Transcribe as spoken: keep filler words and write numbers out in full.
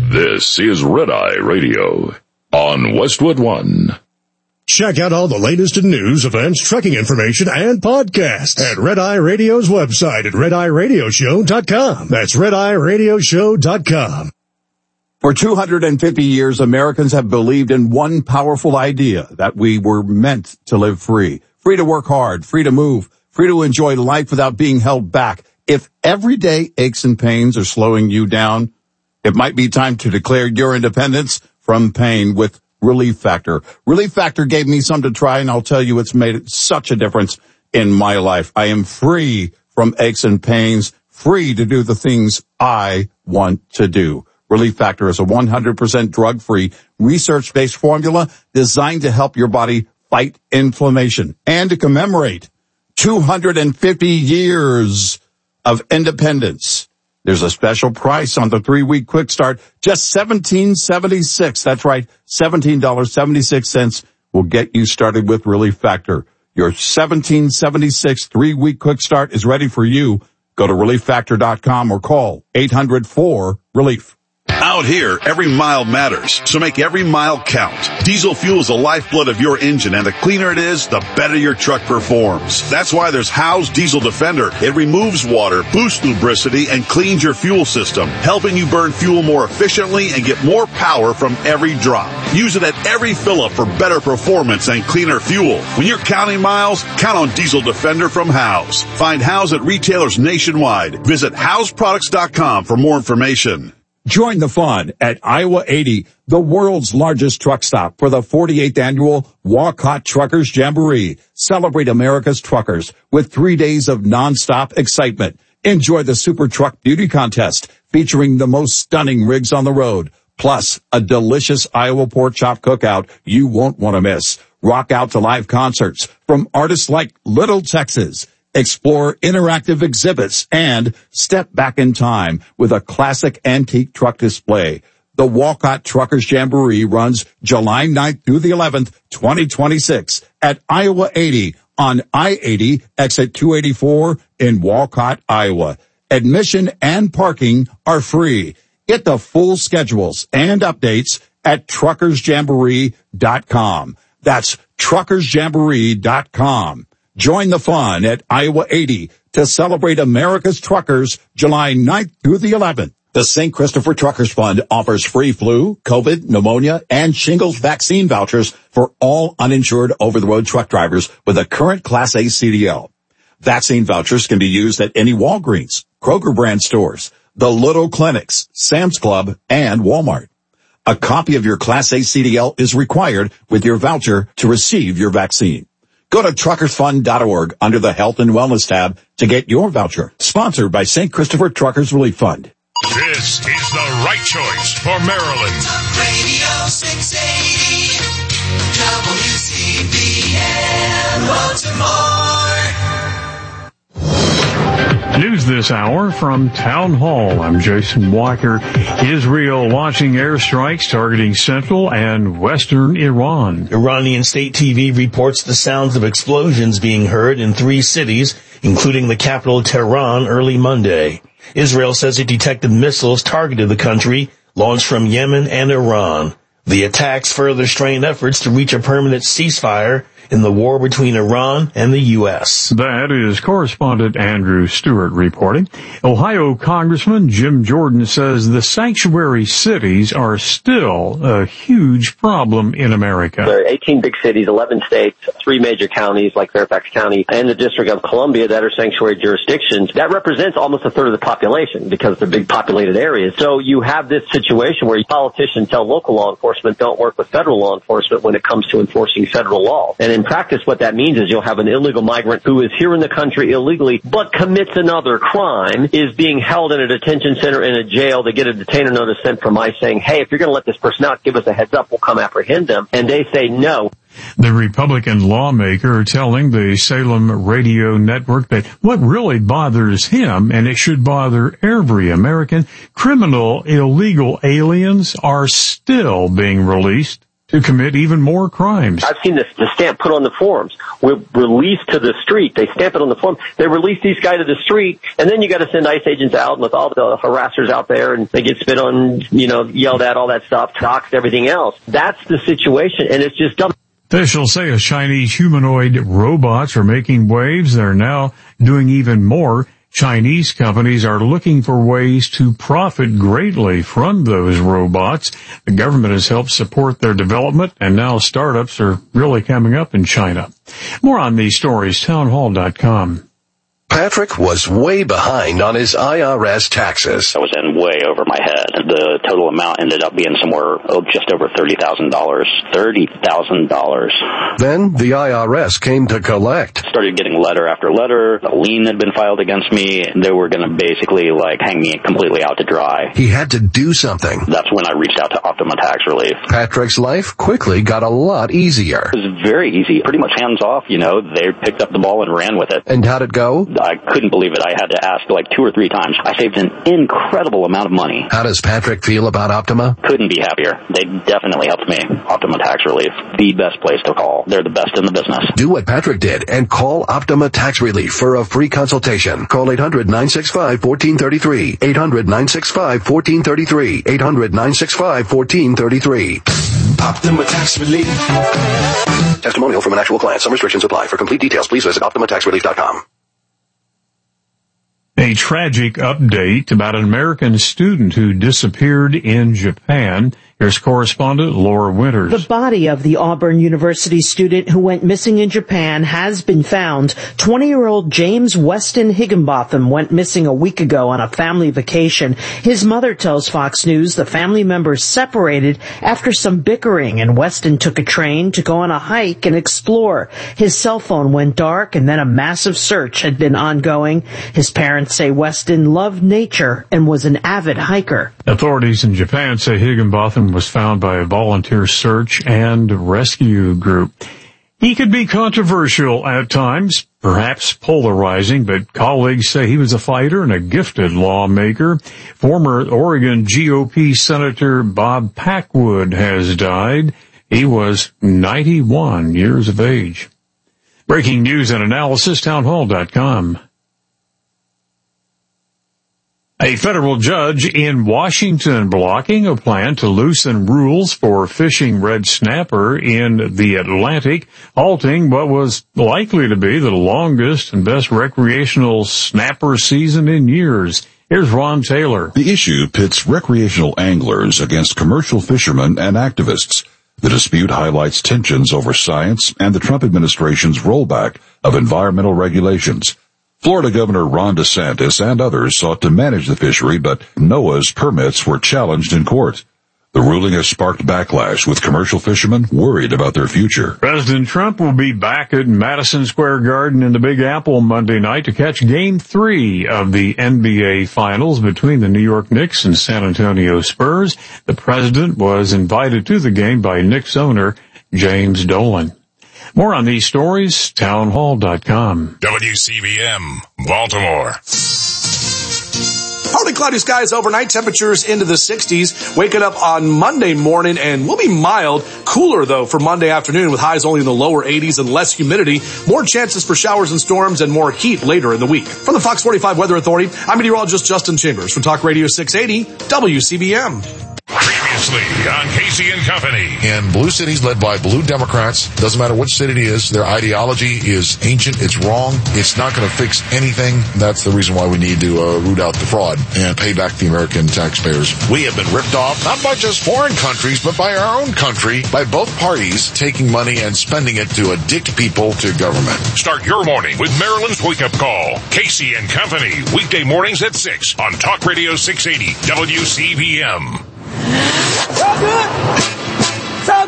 This is Red Eye Radio on Westwood One. Check out all the latest in news, events, trucking information, and podcasts at Red Eye Radio's website at red eye radio show dot com. That's red eye radio show dot com. For two hundred fifty years, Americans have believed in one powerful idea, that we were meant to live free. Free to work hard, free to move, free to enjoy life without being held back. If everyday aches and pains are slowing you down, it might be time to declare your independence from pain with Relief Factor. Relief Factor gave me some to try, and I'll tell you it's made such a difference in my life. I am free from aches and pains, free to do the things I want to do. Relief Factor is a one hundred percent drug-free, research-based formula designed to help your body fight inflammation and to commemorate two hundred fifty years of independence. There's a special price on the three-week quick start, just seventeen seventy-six. That's right, seventeen seventy-six will get you started with Relief Factor. Your seventeen seventy-six three-week quick start is ready for you. Go to relief factor dot com or call eight hundred four relief. Out here, every mile matters, so make every mile count. Diesel fuel is the lifeblood of your engine, and the cleaner it is, the better your truck performs. That's why there's Howe's Diesel Defender. It removes water, boosts lubricity, and cleans your fuel system, helping you burn fuel more efficiently and get more power from every drop. Use it at every fill-up for better performance and cleaner fuel. When you're counting miles, count on Diesel Defender from Howe's. Find Howe's at retailers nationwide. Visit Howes Products dot com for more information. Join the fun at Iowa eighty, the world's largest truck stop, for the forty-eighth annual Walcott Truckers Jamboree. Celebrate America's truckers with three days of nonstop excitement. Enjoy the Super Truck Beauty Contest featuring the most stunning rigs on the road, plus a delicious Iowa pork chop cookout you won't want to miss. Rock out to live concerts from artists like Little Texas. Explore interactive exhibits and step back in time with a classic antique truck display. The Walcott Truckers Jamboree runs July ninth through the eleventh, twenty twenty-six at Iowa eighty on I eighty, exit two eighty-four in Walcott, Iowa. Admission and parking are free. Get the full schedules and updates at truckers jamboree dot com. That's truckers jamboree dot com. Join the fun at Iowa eighty to celebrate America's truckers July ninth through the eleventh. The Saint Christopher Truckers Fund offers free flu, COVID, pneumonia, and shingles vaccine vouchers for all uninsured over-the-road truck drivers with a current Class A C D L. Vaccine vouchers can be used at any Walgreens, Kroger brand stores, the Little Clinics, Sam's Club, and Walmart. A copy of your Class A C D L is required with your voucher to receive your vaccine. Go to truckers fund dot org under the Health and Wellness tab to get your voucher. Sponsored by Saint Christopher Truckers Relief Fund. This is the right choice for Maryland. Talk Radio six eighty, W C B M, Baltimore. News this hour from Town Hall. I'm Jason Walker. Israel launching airstrikes targeting central and western Iran. Iranian state T V reports the sounds of explosions being heard in three cities, including the capital Tehran, early Monday. Israel says it detected missiles targeted the country, launched from Yemen and Iran. The attacks further strained efforts to reach a permanent ceasefire in the war between Iran and the U S. That is correspondent Andrew Stewart reporting. Ohio Congressman Jim Jordan says the sanctuary cities are still a huge problem in America. There are eighteen big cities, eleven states, three major counties like Fairfax County and the District of Columbia that are sanctuary jurisdictions. That represents almost a third of the population because they're big populated areas. So you have this situation where politicians tell local law enforcement don't work with federal law enforcement when it comes to enforcing federal law. And in practice, what that means is you'll have an illegal migrant who is here in the country illegally but commits another crime, is being held in a detention center in a jail. They get a detainer notice sent from ICE saying, hey, if you're going to let this person out, give us a heads up. We'll come apprehend them. And they say no. The Republican lawmaker telling the Salem radio network that what really bothers him, and it should bother every American, criminal illegal aliens are still being released to commit even more crimes. I've seen this, the stamp put on the forms. We're released to the street. They stamp it on the form. They release these guys to the street, and then you got to send ICE agents out with all the harassers out there, and they get spit on, you know, yelled at, all that stuff, doxed, everything else. That's the situation, and it's just dumb. Officials say a Chinese humanoid robots are making waves. They're now doing even more. Chinese companies are looking for ways to profit greatly from those robots. The government has helped support their development, and now startups are really coming up in China. More on these stories, townhall dot com. Patrick was way behind on his I R S taxes. I was in way over my head. The total amount ended up being somewhere oh, just over thirty thousand dollars. thirty thousand dollars. Then the I R S came to collect. Started getting letter after letter. A lien had been filed against me. They were going to basically like hang me completely out to dry. He had to do something. That's when I reached out to Optima Tax Relief. Patrick's life quickly got a lot easier. It was very easy. Pretty much hands off, you know. They picked up the ball and ran with it. And how'd it go? I couldn't believe it. I had to ask like two or three times. I saved an incredible amount of money. How does Patrick feel about Optima? Couldn't be happier. They definitely helped me. Optima Tax Relief, the best place to call. They're the best in the business. Do what Patrick did and call Optima Tax Relief for a free consultation. Call eight hundred, nine six five, one four three three. eight hundred, nine six five, one four three three. eight hundred, nine six five, one four three three. Optima Tax Relief. Testimonial from an actual client. Some restrictions apply. For complete details, please visit optima tax relief dot com. A tragic update about an American student who disappeared in Japan. Here's correspondent Laura Winters. The body of the Auburn University student who went missing in Japan has been found. twenty-year-old James Weston Higginbotham went missing a week ago on a family vacation. His mother tells Fox News the family members separated after some bickering, and Weston took a train to go on a hike and explore. His cell phone went dark, and then a massive search had been ongoing. His parents say Weston loved nature and was an avid hiker. Authorities in Japan say Higginbotham was found by a volunteer search and rescue group. He could be controversial at times, perhaps polarizing, but colleagues say he was a fighter and a gifted lawmaker. Former Oregon G O P Senator Bob Packwood has died. He was ninety-one years of age. Breaking news and analysis, townhall dot com. A federal judge in Washington blocking a plan to loosen rules for fishing red snapper in the Atlantic, halting what was likely to be the longest and best recreational snapper season in years. Here's Ron Taylor. The issue pits recreational anglers against commercial fishermen and activists. The dispute highlights tensions over science and the Trump administration's rollback of environmental regulations. Florida Governor Ron DeSantis and others sought to manage the fishery, but NOAA's permits were challenged in court. The ruling has sparked backlash, with commercial fishermen worried about their future. President Trump will be back at Madison Square Garden in the Big Apple Monday night to catch Game three of the N B A Finals between the New York Knicks and San Antonio Spurs. The president was invited to the game by Knicks owner James Dolan. More on these stories, townhall dot com. W C B M, Baltimore. Partly cloudy skies overnight, temperatures into the sixties. Waking up on Monday morning, and we'll be mild. Cooler, though, for Monday afternoon, with highs only in the lower eighties and less humidity. More chances for showers and storms and more heat later in the week. From the Fox forty-five Weather Authority, I'm meteorologist Justin Chambers from Talk Radio six eighty W C B M. Previously on Casey and Company. In blue cities led by blue Democrats, doesn't matter which city it is, their ideology is ancient, it's wrong, it's not going to fix anything. That's the reason why we need to uh, root out the fraud and pay back the American taxpayers. We have been ripped off, not by just foreign countries, but by our own country, by both parties taking money and spending it to addict people to government. Start your morning with Maryland's Wake Up Call. Casey and Company, weekday mornings at six on Talk Radio six eighty W C B M. Y'all good?